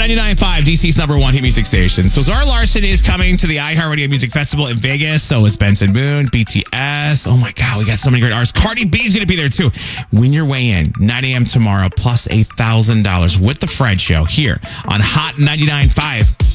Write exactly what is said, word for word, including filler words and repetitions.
ninety-nine point five, D C's number one hit music station. So Zara Larsson is coming to the iHeartRadio Music Festival in Vegas. So is Benson Boone, B T S. Oh my God, we got so many great artists. Cardi B is going to be there too. Win your way in, nine a.m. tomorrow, plus one thousand dollars with the Fred Show here on Hot ninety-nine point five.